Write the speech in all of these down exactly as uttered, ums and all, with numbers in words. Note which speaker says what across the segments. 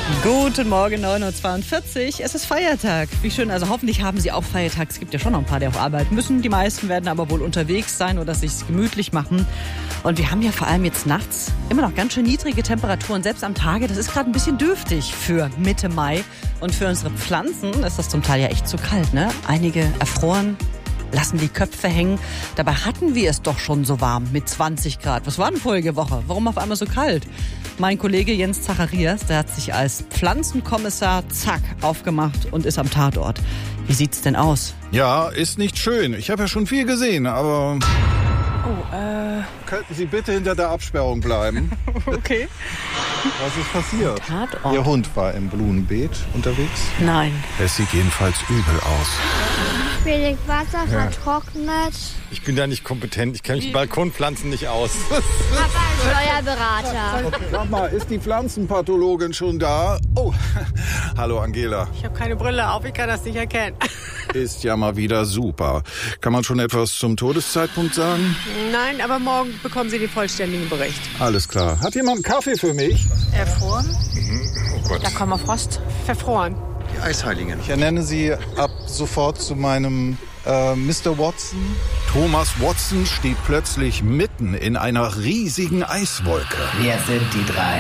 Speaker 1: Guten Morgen, neun Uhr zweiundvierzig. Es ist Feiertag. Wie schön, also hoffentlich haben Sie auch Feiertag. Es gibt ja schon noch ein paar, die auch arbeiten müssen. Die meisten werden aber wohl unterwegs sein oder sich gemütlich machen. Und wir haben ja vor allem jetzt nachts immer noch ganz schön niedrige Temperaturen, selbst am Tage. Das ist gerade ein bisschen dürftig für Mitte Mai. Und für unsere Pflanzen ist das zum Teil ja echt zu kalt, ne? Einige erfroren, lassen die Köpfe hängen. Dabei hatten wir es doch schon so warm mit zwanzig Grad. Was war denn vorige Woche? Warum auf einmal so kalt? Mein Kollege Jens Zacharias, der hat sich als Pflanzenkommissar zack aufgemacht und ist am Tatort. Wie sieht's denn aus?
Speaker 2: Ja, ist nicht schön. Ich habe ja schon viel gesehen, aber...
Speaker 1: Oh, äh...
Speaker 2: Könnten Sie bitte hinter der Absperrung bleiben?
Speaker 1: Okay.
Speaker 2: Was ist passiert?
Speaker 1: Tatort?
Speaker 2: Ihr Hund war im Blumenbeet unterwegs?
Speaker 1: Nein.
Speaker 2: Es sieht jedenfalls übel aus.
Speaker 3: Wenig Wasser, vertrocknet.
Speaker 4: Ich bin da nicht kompetent. Ich kenne mich Balkonpflanzen nicht aus.
Speaker 3: Papa ist Steuerberater.
Speaker 2: Okay. Sag mal, ist die Pflanzenpathologin schon da? Oh, hallo Angela.
Speaker 5: Ich habe keine Brille auf, ich kann das nicht erkennen.
Speaker 2: Ist ja mal wieder super. Kann man schon etwas zum Todeszeitpunkt sagen?
Speaker 5: Nein, aber morgen bekommen Sie den vollständigen Bericht.
Speaker 2: Alles klar. Hat jemand einen Kaffee für mich?
Speaker 5: Erfroren?
Speaker 4: Oh Gott.
Speaker 5: Da kommen wir Frost. Verfroren.
Speaker 4: Die Eisheiligen.
Speaker 2: Ich ernenne Sie ab sofort zu meinem äh, Mister Watson. Thomas Watson steht plötzlich mitten in einer riesigen Eiswolke.
Speaker 6: Wer sind die drei?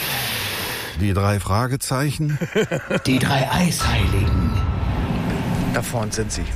Speaker 2: Die drei Fragezeichen?
Speaker 6: Die drei Eisheiligen.
Speaker 4: Da vorne sind sie.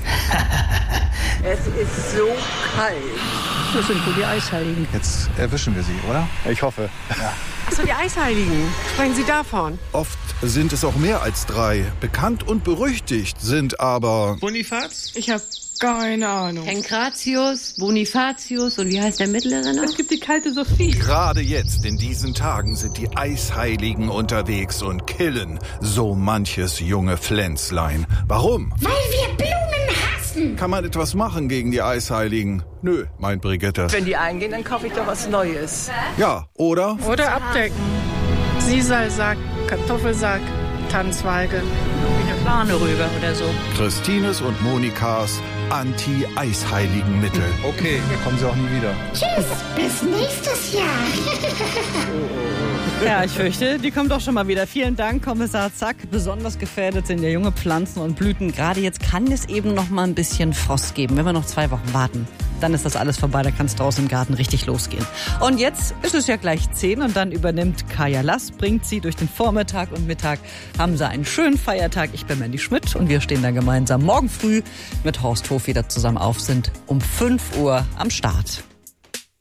Speaker 5: Es ist so kalt.
Speaker 1: Das sind wohl die Eisheiligen.
Speaker 2: Jetzt erwischen wir sie, oder?
Speaker 4: Ich hoffe.
Speaker 5: Achso, die Eisheiligen. Sprechen Sie davon?
Speaker 2: Oft sind es auch mehr als drei. Bekannt und berüchtigt sind aber...
Speaker 7: Bonifaz?
Speaker 5: Ich habe keine Ahnung.
Speaker 8: Engratius, Bonifatius und wie heißt der mittlere noch?
Speaker 5: Es gibt die kalte Sophie.
Speaker 2: Gerade jetzt, in diesen Tagen, sind die Eisheiligen unterwegs und killen so manches junge Pflänzlein. Warum?
Speaker 3: Weil wir Blumen hassen.
Speaker 2: Kann man etwas machen gegen die Eisheiligen? Nö, meint Brigitte.
Speaker 5: Wenn die eingehen, dann kaufe ich doch was Neues.
Speaker 2: Ja, oder?
Speaker 5: Oder abdecken. Siesalsack, Kartoffelsack, Tannenzweige.
Speaker 1: Wie eine Plane rüber oder so.
Speaker 2: Christines und Monikas Anti-Eisheiligen-Mittel.
Speaker 4: Okay, kommen sie auch nie wieder.
Speaker 3: Tschüss, bis nächstes Jahr.
Speaker 1: Ja, ich fürchte, die kommt doch schon mal wieder. Vielen Dank, Kommissar Zack. Besonders gefährdet sind ja junge Pflanzen und Blüten. Gerade jetzt kann es eben noch mal ein bisschen Frost geben. Wenn wir noch zwei Wochen warten, dann ist das alles vorbei. Da kann es draußen im Garten richtig losgehen. Und jetzt ist es ja gleich zehn und dann übernimmt Kaya Lass, bringt sie durch den Vormittag und Mittag. Haben sie einen schönen Feiertag. Ich bin Mandy Schmidt und wir stehen dann gemeinsam morgen früh mit Horst Hof wieder zusammen auf, sind um fünf Uhr am Start.